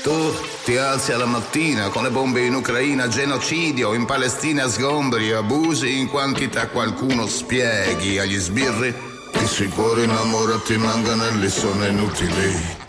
Tu ti alzi alla mattina con le bombe in Ucraina, genocidio, in Palestina sgombri, abusi in quantità, qualcuno spieghi agli sbirri. I sicuri innamorati manganelli sono inutili.